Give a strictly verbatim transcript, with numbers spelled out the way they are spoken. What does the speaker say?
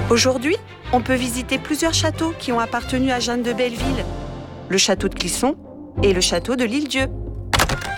Aujourd'hui, on peut visiter plusieurs châteaux qui ont appartenu à Jeanne de Belleville. Le château de Clisson et le château de l'Île-Dieu.